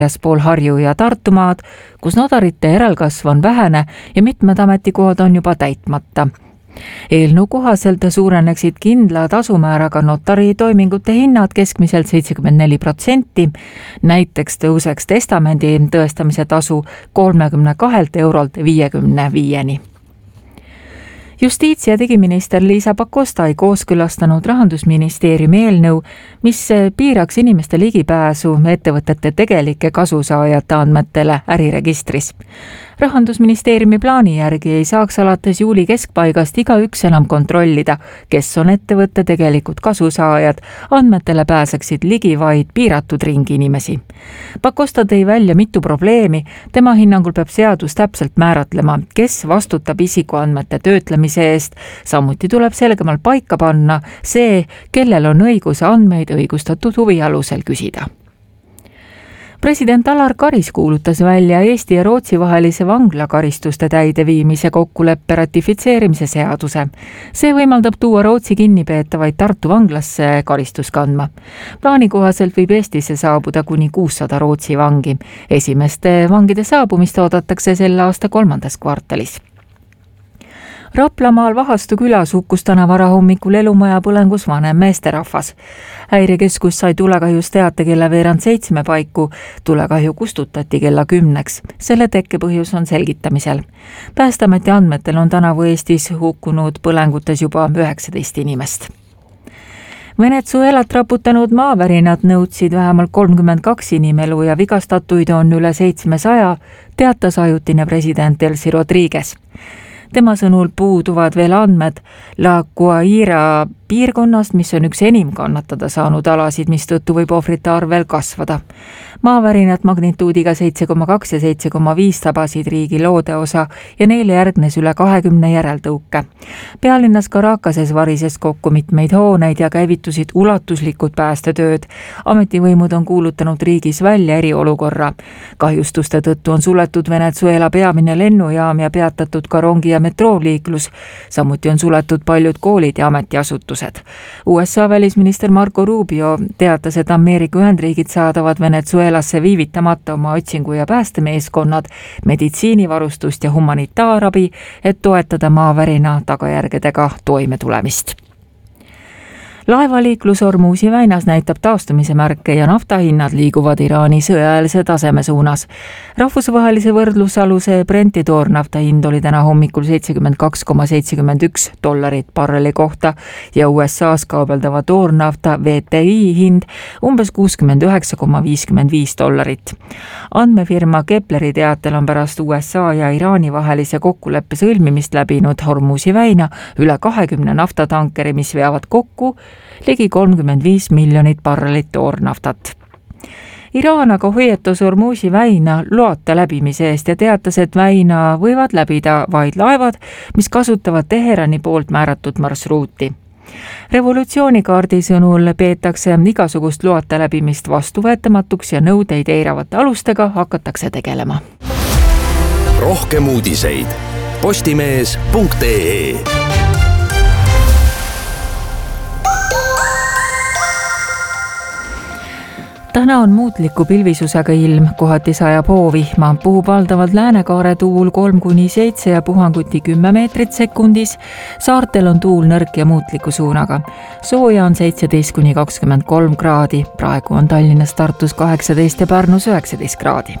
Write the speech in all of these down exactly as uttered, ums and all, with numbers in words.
väljaspool Harju ja Tartumaad, kus notarite järelkasv on vähene ja mitmed ametikohad on juba täitmata. Eelnõu kohaselt suureneksid kindla tasumääraga notari toimingute hinnad keskmiselt seitsekümmend neli protsenti, näiteks tõuseks testamendi tõestamise tasu kolmekümne kahelt eurolt viiekümne viieni. Justiits- ja digiminister Liisa Pakosta ei kooskõlastanud Rahandusministeeriumi eelnõu, mis piiraks inimeste ligipääsu ettevõtete tegelike kasusaajate andmetele äriregistris. Rahandusministeeriumi plaani järgi ei saaks alates juuli keskpaigast igaüks enam kontrollida, kes on ettevõtte tegelikud kasusaajad, andmetele pääseksid ligi vaid piiratud ringi inimesi. Pakosta tõi välja mitu probleemi, tema hinnangul peab seadus täpselt määratlema, kes vastutab isikuandmete töötlemise eest, samuti tuleb selgemalt paika panna see, kellel on õigus andmeid õigustatud huvi alusel küsida. President Alar Karis kuulutas välja Eesti ja Rootsi vahelise vanglakaristuste täideviimise kokkuleppe ratifitseerimise seaduse. See võimaldab tuua Rootsi kinnipeetavaid Tartu vanglasse karistus kandma. Plaani kohaselt võib Eestisse saabuda kuni kuussada Rootsi vangi. Esimeste vangide saabumist oodatakse selle aasta kolmandas kvartalis. Raplamaal Vahastu külas hukkus täna varahommikul elumaja põlengus vanem meesterahvas. Häirekeskus sai tulekahjus teate kella veerand seitsme paiku, tulekahju kustutati kella kümneks. Selle tekkepõhjus on selgitamisel. Päästeameti andmetel on tänavu Eestis hukkunud põlengutes juba üheksateist inimest. Venezuelat raputanud maavärinad nõudsid vähemalt kolmkümmend kaks inimelu ja vigastatuid on üle seitsmesaja, teatas ajutine president Elsi Rodriguez. Tema sõnul puuduvad veel andmed La Guaira piirkonnast, mis on üks enim kannatada saanud alasid, mis tõttu võib ohvrite arv veel kasvada. Maavärinad magnituudiga seitse koma kaks ja seitse koma viis tabasid riigi loodeosa ja neile järgnes üle kahekümne järeltõuke. Pealinnas Caracases varises kokku mitmeid hooneid ja käivitusid ulatuslikud päästetööd. Ametivõimud on kuulutanud riigis välja eriolukorra. Kahjustuste tõttu on suletud Venezuela peamine lennujaam ja peatatud ka rongi ja metrooliiklus. Samuti on suletud paljud koolid ja ametiasutused. U S A välisminister Marco Rubio teatas, et Ameerika Ühendriigid saadavad Venezuelasse viivitamata oma otsingu- ja päästemeeskonnad, meditsiinivarustust ja humanitaarabi, et toetada maavärina tagajärgedega toimetulemist. Laevaliiklus Hormuzi väinas näitab taastumise märke ja naftahinnad liiguvad Iraani sõjaeelse taseme suunas. Rahvusvahelise võrdlusaluse Brenti toornafta hind oli täna hommikul seitsekümmend kaks koma seitsekümmend üks dollarit barreli kohta ja U S A's kaubeldava toornafta V T I hind umbes kuuskümmend üheksa koma viiskümmend viis dollarit. Andmefirma Kepleri teatel on pärast U S A ja Iraani vahelise kokkuleppe sõlmimist läbinud Hormuzi väina üle kahekümne naftatankeri, mis veavad kokku ligi kolmkümmend viis miljonit barrelit toornaftat. Iraan aga hoiatas Hormuzi väina loata läbimise eest ja teatas, et väina võivad läbida vaid laevad, mis kasutavad Teherani poolt määratud marsruuti. Revolutsioonikaardi sõnul peetakse igasugust loata läbimist vastuvõetamatuks ja nõudeid eiravate alustega hakatakse tegelema. Rohkem uudiseid postimees punkt ee. Täna on muutliku pilvisusega ilm, kohati sajab hoovihma, puhub valdavalt läänekaare tuul kolm kuni seitse ja puhanguti kümme meetrit sekundis. Saartel on tuul nõrk ja muutliku suunaga. Sooja on seitseteist kuni kakskümmend kolm kraadi, praegu on Tallinnas, Tartus kaheksateist ja Pärnus üheksateist kraadi.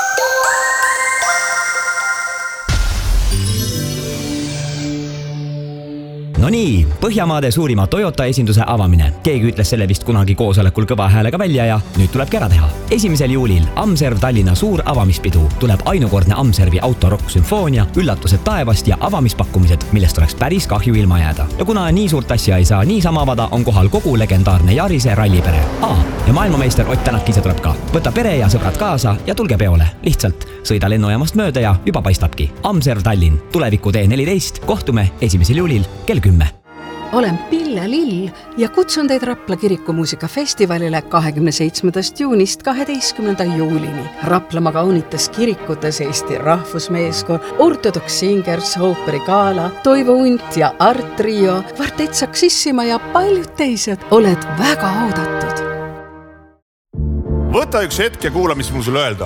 No nii, Põhjamaade suurima Toyota esinduse avamine. Keegi ütles selle vist kunagi koosolekul kõva häälega välja ja nüüd tulebki ära teha. Esimesel juulil Amserv Tallinna suur avamispidu. Tuleb ainukordne Amservi autorokk sümfoonia, üllatused taevast ja avamispakkumised, millest oleks päris kahju ilma jääda. Ja kuna nii suurt asja ei saa niisama avada, on kohal kogu legendaarne Jarise rallipere. A, ja maailmameister Ott Tänak ise tuleb ka. Võta pere ja sõbrad kaasa ja tulge peole. Lihtsalt sõida lennujaamast mööda ja juba paistabki. Amserv Tallinn, tuleviku tee neliteist, kohtume esimesel juulil kell kümme. Olen Pille Lill ja kutsun teid Rapla kirikumuusikafestivalile kahekümne seitsmendast juunist kaheteistkümnenda juulini. Raplamaa kaunites kirikutes Eesti rahvusmeeskond, Ortodox Singers, Ooperi Gala, Toivo Unt ja Art Trio, Kvartett Saksissima ja paljud teised. Oled väga oodatud. võta üks hetk ja kuula, mis mul sulle öelda